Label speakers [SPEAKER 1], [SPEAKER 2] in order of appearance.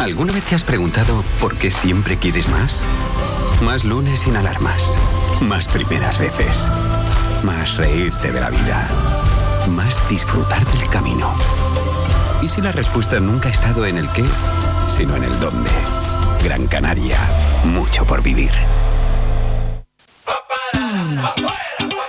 [SPEAKER 1] ¿Alguna vez te has preguntado por qué siempre quieres más? Más lunes sin alarmas. Más primeras veces. Más reírte de la vida. Más disfrutar del camino. ¿Y si la respuesta nunca ha estado en el qué, sino en el dónde? Gran Canaria. Mucho por vivir.